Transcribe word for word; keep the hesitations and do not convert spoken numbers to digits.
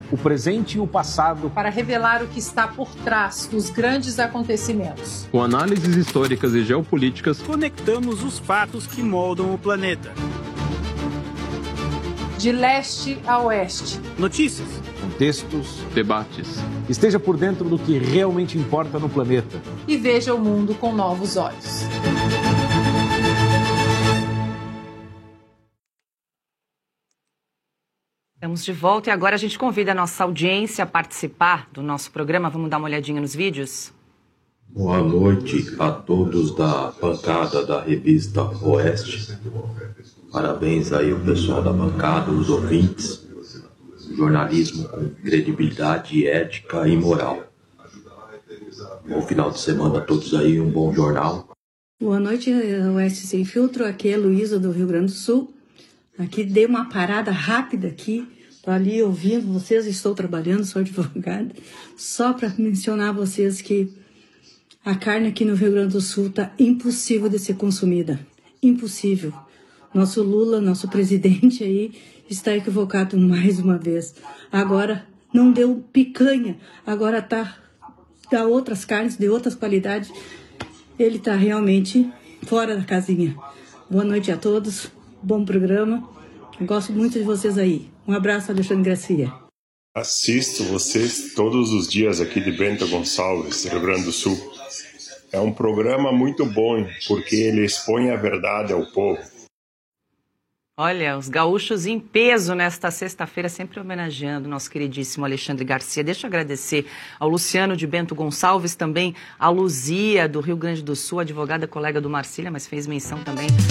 o presente e o passado, para revelar o que está por trás dos grandes acontecimentos. Com análises históricas e geopolíticas, conectamos os fatos que moldam o planeta. De leste a oeste. Notícias, contextos, debates. Esteja por dentro do que realmente importa no planeta. E veja o mundo com novos olhos. Estamos de volta e agora a gente convida a nossa audiência a participar do nosso programa. Vamos dar uma olhadinha nos vídeos? Boa noite a todos da bancada da revista Oeste. Parabéns aí ao pessoal da bancada, os ouvintes. Jornalismo com credibilidade, ética e moral. Bom final de semana a todos aí, um bom jornal. Boa noite, Oeste Sem Filtro. Aqui é Luísa do Rio Grande do Sul. Aqui dei uma parada rápida aqui, estou ali ouvindo vocês, estou trabalhando, sou advogada, só para mencionar a vocês que a carne aqui no Rio Grande do Sul está impossível de ser consumida, impossível. Nosso Lula, nosso presidente aí, está equivocado mais uma vez. Agora não deu picanha, agora tá dá outras carnes de outras qualidades, ele está realmente fora da casinha. Boa noite a todos. Bom programa. Gosto muito de vocês aí. Um abraço, Alexandre Garcia. Assisto vocês todos os dias aqui de Bento Gonçalves, Rio Grande do Sul. É um programa muito bom, porque ele expõe a verdade ao povo. Olha, os gaúchos em peso nesta sexta-feira, sempre homenageando o nosso queridíssimo Alexandre Garcia. Deixa eu agradecer ao Luciano de Bento Gonçalves, também a Luzia do Rio Grande do Sul, advogada colega do Marcília, mas fez menção também